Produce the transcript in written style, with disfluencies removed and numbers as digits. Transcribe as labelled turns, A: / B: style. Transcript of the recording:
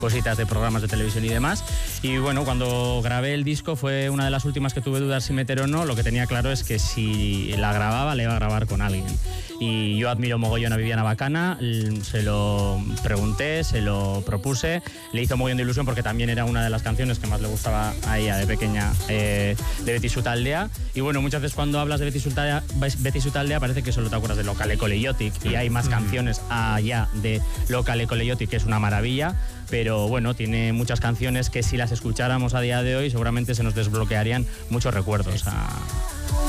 A: cositas de programas de televisión y demás. Y bueno, cuando grabé el disco fue una de las últimas que tuve dudas si meter o no. Lo que tenía claro es que si la grababa, la iba a grabar con alguien. Y yo admiro mogollón a Viviana Bacana, se lo pregunté, se lo propuse, le hizo mogollón de ilusión porque también era una de las canciones que más le gustaba a ella de pequeña, de Beti Sutaldea. Y bueno, muchas veces cuando hablas de Beti Sutaldea parece que solo te acuerdas de Lokale Kole Jotik, y hay más canciones allá de Lokale Kole Jotik, que es una maravilla. Pero bueno, tiene muchas canciones que si las escucháramos a día de hoy seguramente se nos desbloquearían muchos recuerdos.